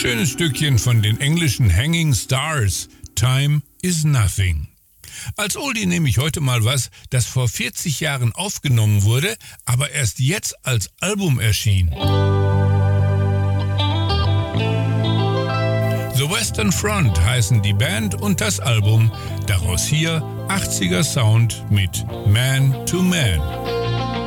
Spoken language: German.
schönes Stückchen von den englischen Hanging Stars, Time is Nothing. Als Oldie nehme ich heute mal was, das vor 40 Jahren aufgenommen wurde, aber erst jetzt als Album erschien. The Western Front heißen die Band und das Album. Daraus hier 80er Sound mit Man to Man.